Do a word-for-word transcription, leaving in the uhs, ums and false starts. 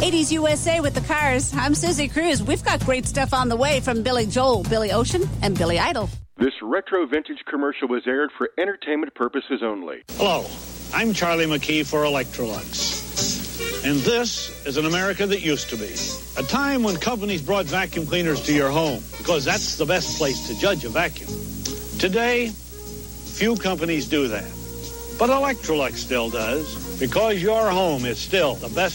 eighties U S A with the Cars. I'm Susie Cruz. We've got great stuff on the way from Billy Joel, Billy Ocean, and Billy Idol. This retro vintage commercial was aired for entertainment purposes only. Hello, I'm Charlie McKee for Electrolux. And this is an America that used to be. A time when companies brought vacuum cleaners to your home because that's the best place to judge a vacuum. Today, few companies do that. But Electrolux still does, because your home is still the best